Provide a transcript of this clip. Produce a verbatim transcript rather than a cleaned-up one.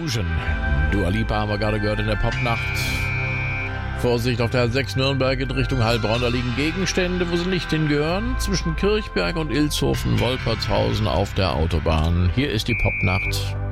Illusion. Dua Lipa haben wir gerade gehört in der Popnacht. Vorsicht auf der A sechs Nürnberg in Richtung Heilbronn. Da liegen Gegenstände, wo sie nicht hingehören. Zwischen Kirchberg und Ilshofen, Wolpertshausen auf der Autobahn. Hier ist die Popnacht.